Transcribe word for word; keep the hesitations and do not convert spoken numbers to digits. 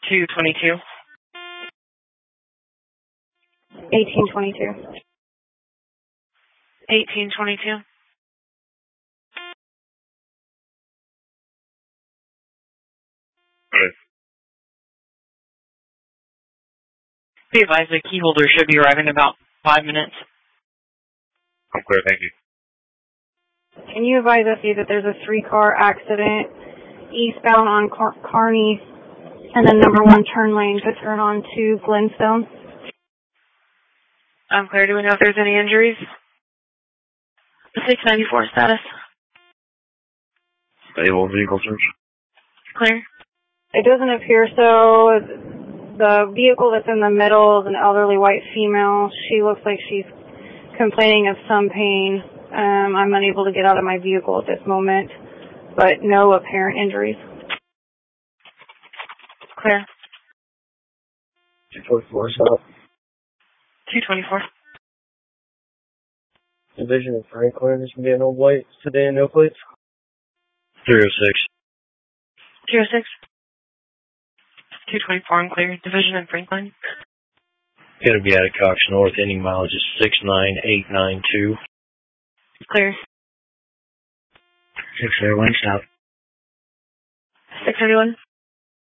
two twenty-two. eighteen twenty-two. eighteen twenty-two. Okay. Be advised the key holder should be arriving in about five minutes. I'm clear, thank you. Can you advise us that there's a three-car accident eastbound on Car- Kearney and then number one turn lane to turn on to Glenstone? I'm clear. Do we know if there's any injuries? six ninety-four status. Stable vehicle search. Clear. It doesn't appear so. The vehicle that's in the middle is an elderly white female. She looks like she's complaining of some pain. Um, I'm unable to get out of my vehicle at this moment, but no apparent injuries. Clear. two twenty-four, stop. two twenty-four. Division of Franklin, this will be an old white sedan, no plates. three oh six. zero six. two twenty-four and clear. Division in Franklin. Gonna be out of Cox North, ending mileage is six nine eight nine two. Clear. six oh one, stop. six thirty-one.